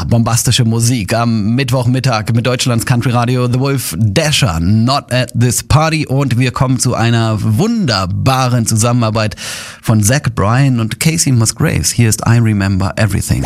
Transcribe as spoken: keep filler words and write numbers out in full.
bombastische Musik am Mittwochmittag mit Deutschlands Country Radio. The Wolf Dasher, Not at This Party. Und wir kommen zu einer wunderbaren Zusammenarbeit von Zach Bryan und Casey Musgraves. Hier ist I Remember Everything.